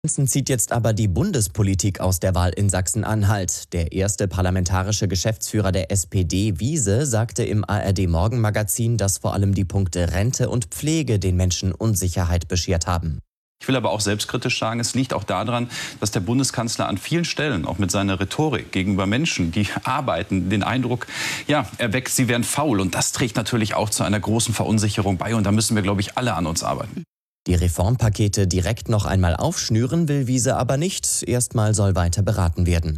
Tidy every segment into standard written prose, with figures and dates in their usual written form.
Zieht jetzt aber die Bundespolitik aus der Wahl in Sachsen-Anhalt. Der erste parlamentarische Geschäftsführer der SPD, Wiese, sagte im ARD-Morgenmagazin, dass vor allem die Punkte Rente und Pflege den Menschen Unsicherheit beschert haben. Ich will aber auch selbstkritisch sagen, es liegt auch daran, dass der Bundeskanzler an vielen Stellen, auch mit seiner Rhetorik gegenüber Menschen, die arbeiten, den Eindruck erweckt, sie wären faul. Und das trägt natürlich auch zu einer großen Verunsicherung bei. Und da müssen wir, glaube ich, alle an uns arbeiten. Die Reformpakete direkt noch einmal aufschnüren will Wiese aber nicht. Erstmal soll weiter beraten werden.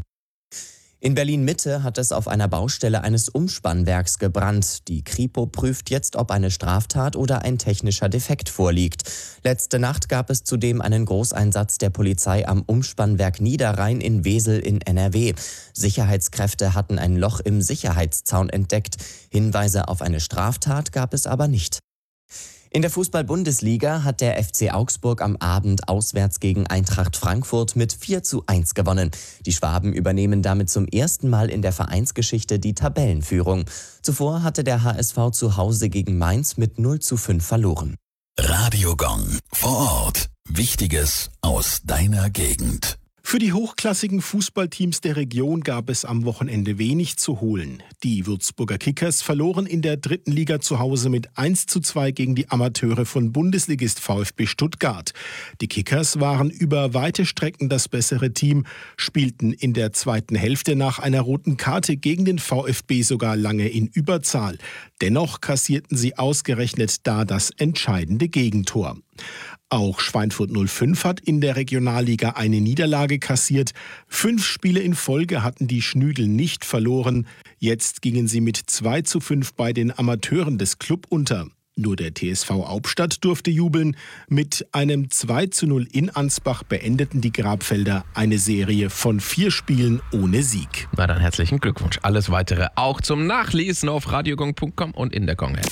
In Berlin-Mitte hat es auf einer Baustelle eines Umspannwerks gebrannt. Die Kripo prüft jetzt, ob eine Straftat oder ein technischer Defekt vorliegt. Letzte Nacht gab es zudem einen Großeinsatz der Polizei am Umspannwerk Niederrhein in Wesel in NRW. Sicherheitskräfte hatten ein Loch im Sicherheitszaun entdeckt. Hinweise auf eine Straftat gab es aber nicht. In der Fußball-Bundesliga hat der FC Augsburg am Abend auswärts gegen Eintracht Frankfurt mit 4:1 gewonnen. Die Schwaben übernehmen damit zum ersten Mal in der Vereinsgeschichte die Tabellenführung. Zuvor hatte der HSV zu Hause gegen Mainz mit 0:5 verloren. Radio Gong vor Ort. Wichtiges aus deiner Gegend. Für die hochklassigen Fußballteams der Region gab es am Wochenende wenig zu holen. Die Würzburger Kickers verloren in der 3. Liga zu Hause mit 1:2 gegen die Amateure von Bundesligist VfB Stuttgart. Die Kickers waren über weite Strecken das bessere Team, spielten in der zweiten Hälfte nach einer roten Karte gegen den VfB sogar lange in Überzahl. Dennoch kassierten sie ausgerechnet da das entscheidende Gegentor. Auch Schweinfurt 05 hat in der Regionalliga eine Niederlage kassiert. 5 Spiele in Folge hatten die Schnüdel nicht verloren. Jetzt gingen sie mit 2:5 bei den Amateuren des Club unter. Nur der TSV Hauptstadt durfte jubeln. Mit einem 2:0 in Ansbach beendeten die Grabfelder eine Serie von 4 Spielen ohne Sieg. Na dann herzlichen Glückwunsch. Alles Weitere auch zum Nachlesen auf radiogong.com und in der Gong-App.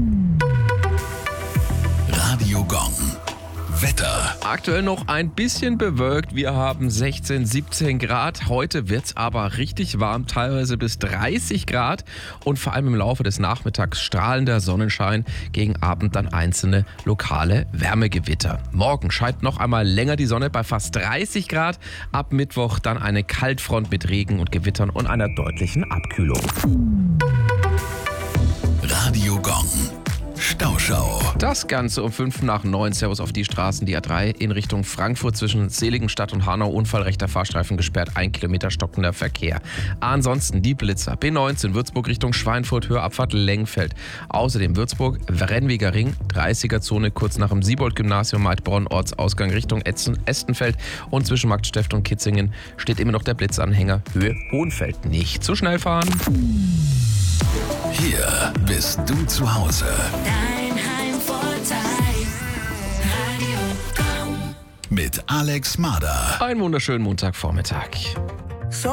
Radio Gong. Wetter. Aktuell noch ein bisschen bewölkt. Wir haben 16, 17 Grad. Heute wird es aber richtig warm, teilweise bis 30 Grad. Und vor allem im Laufe des Nachmittags strahlender Sonnenschein. Gegen Abend dann einzelne lokale Wärmegewitter. Morgen scheint noch einmal länger die Sonne bei fast 30 Grad. Ab Mittwoch dann eine Kaltfront mit Regen und Gewittern und einer deutlichen Abkühlung. Radio Gong. Stauschau. Das Ganze um 8:55. Servus auf die Straßen. Die A3 in Richtung Frankfurt zwischen Seligenstadt und Hanau. Unfall, rechter Fahrstreifen gesperrt, 1 Kilometer stockender Verkehr. Ansonsten die Blitzer. B19 Würzburg Richtung Schweinfurt, Höherabfahrt Lengfeld. Außerdem Würzburg, Rennweger Ring, 30er-Zone kurz nach dem Siebold-Gymnasium, Maidbronn, Ortsausgang Richtung Estenfeld. Und zwischen Marktstedt und Kitzingen steht immer noch der Blitzanhänger Höhe Hohenfeld. Nicht zu schnell fahren. Hier bist du zu Hause. Dein Heimvorteil. Radio Gong. Mit Alex Mader. Einen wunderschönen Montagvormittag.